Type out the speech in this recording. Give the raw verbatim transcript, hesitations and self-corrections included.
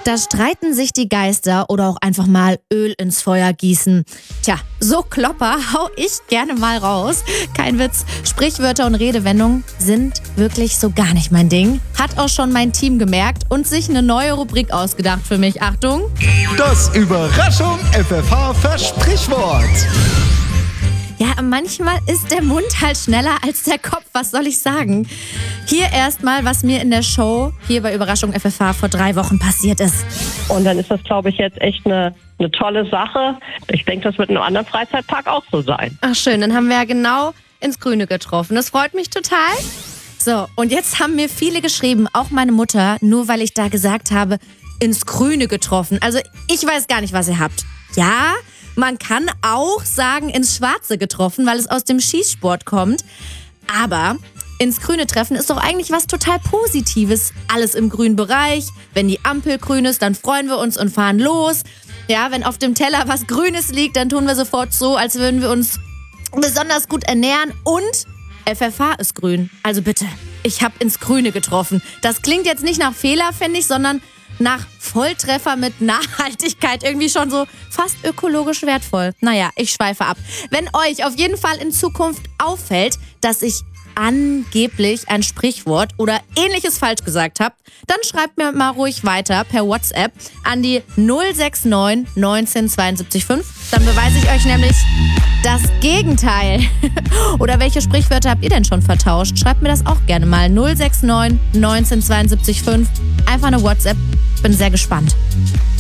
Da streiten sich die Geister oder auch einfach mal Öl ins Feuer gießen. Tja, so Klopper hau ich gerne mal raus. Kein Witz, Sprichwörter und Redewendungen sind wirklich so gar nicht mein Ding. Hat auch schon mein Team gemerkt und sich eine neue Rubrik ausgedacht für mich. Achtung! Das Überraschung F F H-Versprichwort. Ja, manchmal ist der Mund halt schneller als der Kopf, was soll ich sagen? Hier erstmal, was mir in der Show hier bei Überraschung F F H vor drei Wochen passiert ist. Und dann ist das, glaube ich, jetzt echt eine, eine tolle Sache. Ich denke, das wird in einem anderen Freizeitpark auch so sein. Ach schön, dann haben wir ja genau ins Grüne getroffen. Das freut mich total. So, und jetzt haben mir viele geschrieben, auch meine Mutter, nur weil ich da gesagt habe, ins Grüne getroffen. Also ich weiß gar nicht, was ihr habt. Ja, man kann auch sagen, ins Schwarze getroffen, weil es aus dem Schießsport kommt. Aber ins Grüne treffen ist doch eigentlich was total Positives. Alles im grünen Bereich. Wenn die Ampel grün ist, dann freuen wir uns und fahren los. Ja, wenn auf dem Teller was Grünes liegt, dann tun wir sofort so, als würden wir uns besonders gut ernähren. Und F F H ist grün. Also bitte, ich habe ins Grüne getroffen. Das klingt jetzt nicht nach Fehler, finde ich, sondern nach Volltreffer mit Nachhaltigkeit. Irgendwie schon so fast ökologisch wertvoll. Naja, ich schweife ab. Wenn euch auf jeden Fall in Zukunft auffällt, dass ich angeblich ein Sprichwort oder Ähnliches falsch gesagt habe, dann schreibt mir mal ruhig weiter per WhatsApp an die null sechs neun neunzehn zweiundsiebzig fünf. Dann beweise ich euch nämlich das Gegenteil. Oder welche Sprichwörter habt ihr denn schon vertauscht? Schreibt mir das auch gerne mal. null sechs neun neunzehn zweiundsiebzig fünf. Einfach eine WhatsApp. Bin sehr gespannt.